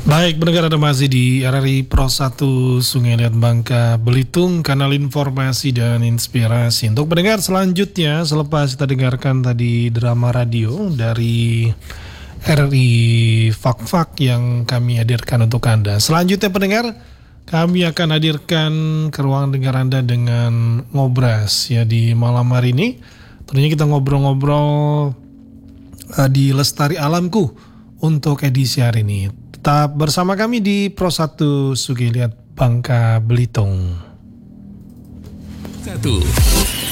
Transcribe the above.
Baik, pendengar, ada masih di RRI Pro 1 Sungai Liat Bangka Belitung, kanal informasi dan inspirasi. Untuk pendengar selanjutnya, selepas kita dengarkan tadi drama radio dari RRI Fak-Fak yang kami hadirkan untuk Anda. Selanjutnya pendengar, kami akan hadirkan ke ruang dengar Anda dengan ngobras ya di malam hari ini. Tentunya kita ngobrol-ngobrol di Lestari Alamku untuk edisi hari ini. Tetap bersama kami di Pro 1 Sungai Liat Bangka Belitung. 1